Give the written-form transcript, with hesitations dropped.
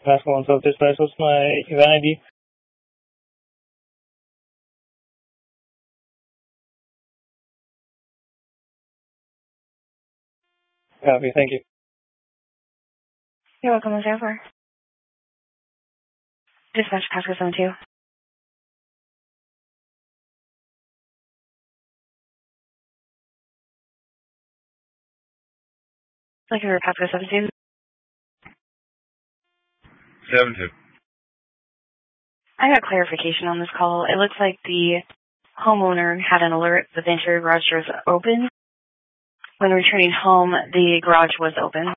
Pascal and South Dispatch. What's my event ID? Copy, thank you. You're welcome, Ms. Airport. Dispatch Pascal 72. Thank you for Pascal 72. 72. I got clarification on this call. It looks like the homeowner had an alert that the interior garage door was open. When returning home, the garage was open.